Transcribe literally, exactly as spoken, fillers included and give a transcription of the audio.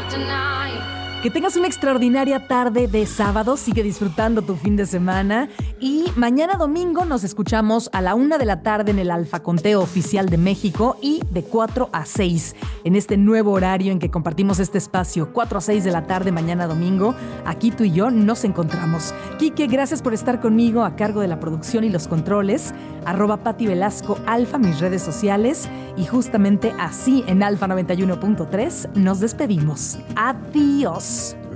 Que tengas una extraordinaria tarde de sábado, sigue disfrutando tu fin de semana y mañana domingo nos escuchamos a la una de la tarde en el Alfa Conteo Oficial de México y de cuatro a seis en este nuevo horario en que compartimos este espacio, cuatro a seis de la tarde mañana domingo. Aquí tú y yo nos encontramos. Quique, gracias por estar conmigo a cargo de la producción y los controles. Arroba Pati Velasco Alfa, mis redes sociales. Y justamente así en Alfa noventa y uno punto tres nos despedimos. Adiós.